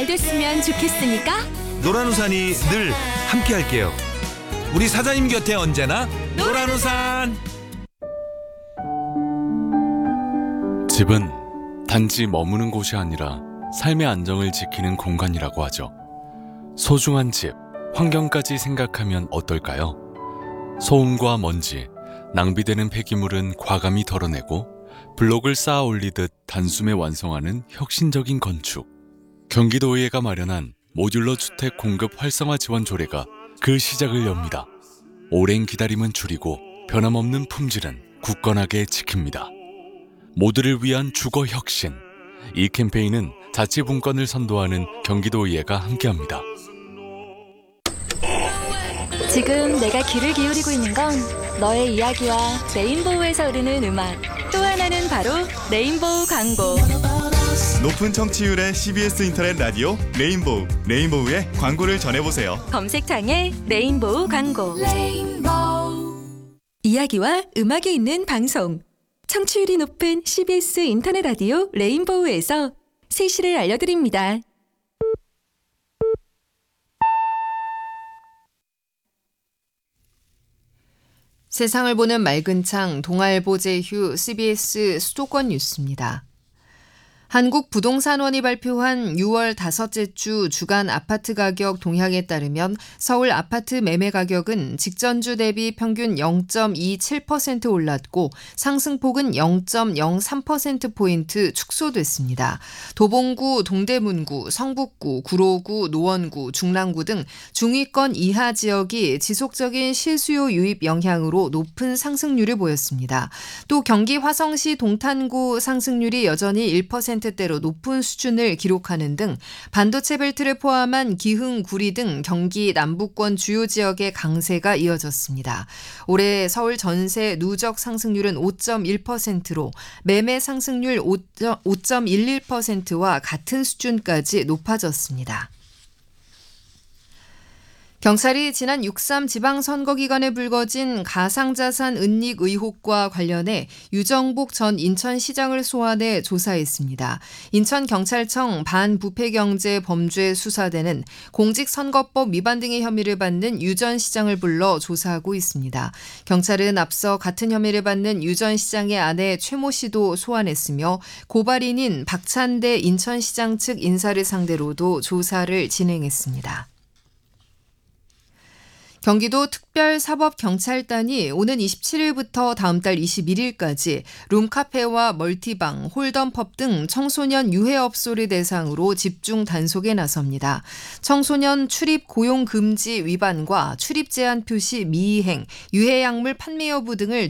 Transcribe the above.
잘 됐으면 좋겠으니까 노란우산이 늘 함께할게요. 우리 사장님 곁에 언제나 노란우산. 집은 단지 머무는 곳이 아니라 삶의 안정을 지키는 공간이라고 하죠. 소중한 집, 환경까지 생각하면 어떨까요? 소음과 먼지, 낭비되는 폐기물은 과감히 덜어내고 블록을 쌓아 올리듯 단숨에 완성하는 혁신적인 건축. 경기도의회가 마련한 모듈러 주택 공급 활성화 지원 조례가 그 시작을 엽니다. 오랜 기다림은 줄이고 변함없는 품질은 굳건하게 지킵니다. 모두를 위한 주거 혁신. 이 캠페인은 자치분권을 선도하는 경기도의회가 함께합니다. 지금 내가 귀를 기울이고 있는 건 너의 이야기와 레인보우에서 흐르는 음악, 또 하나는 바로 레인보우 광고. 높은 청취율의 CBS 인터넷 라디오 레인보우, 레인보우의 광고를 전해보세요. 검색창에 레인보우 광고. 이야기와 음악이 있는 방송. 청취율이 높은 CBS 인터넷 라디오 레인보우에서 세시를 알려드립니다. 세상을 보는 맑은 창 동아일보 제휴 CBS 수도권 뉴스입니다. 한국부동산원이 발표한 6월 다섯째 주 주간 아파트 가격 동향에 따르면 서울 아파트 매매 가격은 직전주 대비 평균 0.27% 올랐고 상승폭은 0.03%포인트 축소됐습니다. 도봉구, 동대문구, 성북구, 구로구, 노원구, 중랑구 등 중위권 이하 지역이 지속적인 실수요 유입 영향으로 높은 상승률을 보였습니다. 또 경기 화성시 동탄구 상승률이 여전히 1%대로 높은 수준을 기록하는 등 반도체 벨트를 포함한 기흥, 구리 등 경기 남부권 주요 지역의 강세가 이어졌습니다. 올해 서울 전세 누적 상승률은 5.1%로 매매 상승률 5.11%와 같은 수준까지 높아졌습니다. 경찰이 지난 6.3 지방선거 기간에 불거진 가상자산 은닉 의혹과 관련해 유정복 전 인천시장을 소환해 조사했습니다. 인천경찰청 반부패경제범죄수사대는 공직선거법 위반 등의 혐의를 받는 유 전 시장을 불러 조사하고 있습니다. 경찰은 앞서 같은 혐의를 받는 유 전 시장의 아내 최모 씨도 소환했으며 고발인인 박찬대 인천시장 측 인사를 상대로도 조사를 진행했습니다. 경기도 특별사법경찰단이 오는 27일부터 다음 달 21일까지 룸카페와 멀티방, 홀덤펍 등 청소년 유해업소를 대상으로 집중 단속에 나섭니다. 청소년 출입 고용 금지 위반과 출입 제한 표시 미이행, 유해약물 판매 여부 등을